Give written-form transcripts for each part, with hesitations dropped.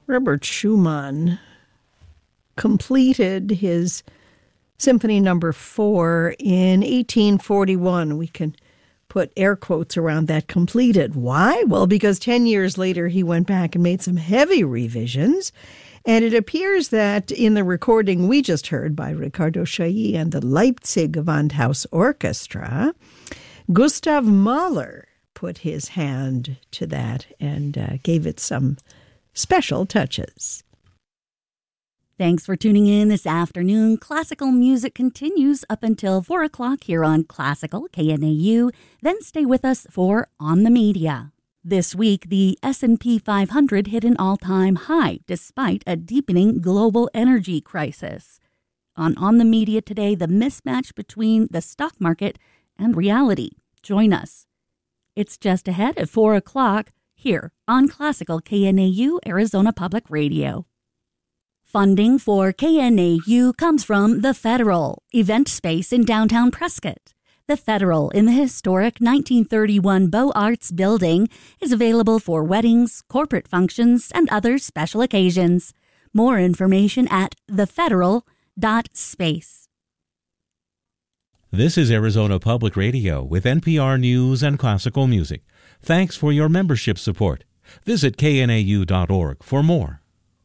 Robert Schumann completed his Symphony Number 4 in 1841. We can put air quotes around that completed. Why? Well, because 10 years later he went back and made some heavy revisions. And it appears that in the recording we just heard by Ricardo Chailly and the Leipzig Gewandhaus Orchestra, Gustav Mahler put his hand to that and gave it some special touches. Thanks for tuning in this afternoon. Classical music continues up until 4 o'clock here on Classical KNAU. Then stay with us for On the Media. This week, the S&P 500 hit an all-time high despite a deepening global energy crisis. On the Media today, the mismatch between the stock market and reality. Join us. It's just ahead at 4 o'clock here on Classical KNAU Arizona Public Radio. Funding for KNAU comes from The Federal, event space in downtown Prescott. The Federal in the historic 1931 Beaux Arts building is available for weddings, corporate functions, and other special occasions. More information at thefederal.space. This is Arizona Public Radio with NPR News and Classical Music. Thanks for your membership support. Visit knau.org for more.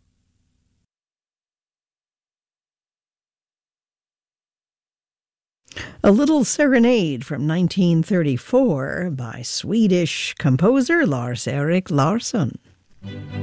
A Little Serenade from 1934 by Swedish composer Lars-Erik Larsson.